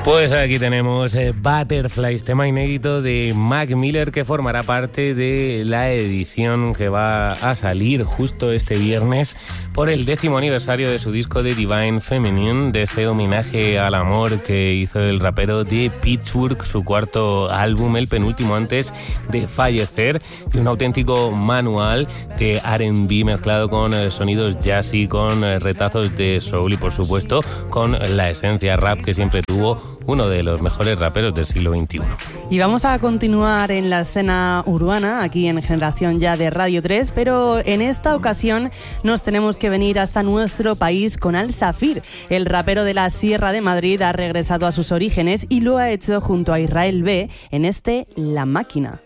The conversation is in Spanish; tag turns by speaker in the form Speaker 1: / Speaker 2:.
Speaker 1: Pues aquí tenemos Butterflies, tema inédito de Mac Miller, que formará parte de la edición que va a salir justo este viernes por el 10º aniversario de su disco de Divine Feminine, de ese homenaje al amor que hizo el rapero de Pittsburgh, su cuarto álbum, el penúltimo antes de fallecer, y un auténtico manual de R&B mezclado con sonidos jazzy, con retazos de soul y por supuesto con la esencia rap que siempre tuvo uno de los mejores raperos del siglo XXI.
Speaker 2: Y vamos a continuar en la escena urbana, aquí en Generación Ya de Radio 3, pero en esta ocasión nos tenemos que venir hasta nuestro país con Al Safir. El rapero de la Sierra de Madrid ha regresado a sus orígenes y lo ha hecho junto a Israel B en este La Máquina.